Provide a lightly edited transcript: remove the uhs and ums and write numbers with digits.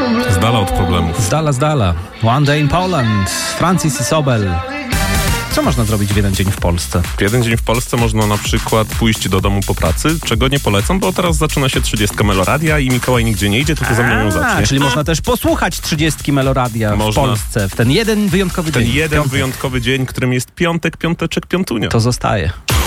Z dala od problemów. Z dala. One Day in Poland, Francis Isobel. Co można zrobić w jeden dzień w Polsce? W jeden dzień w Polsce można na przykład pójść do domu po pracy, czego nie polecam, bo teraz zaczyna się 30 Meloradia i Mikołaj nigdzie nie idzie, tylko ze mną ją zacznie. Czyli można też posłuchać 30 Meloradia w Polsce w ten jeden wyjątkowy dzień. Wyjątkowy dzień, którym jest piątek, piąteczek, piątunio. To zostaje.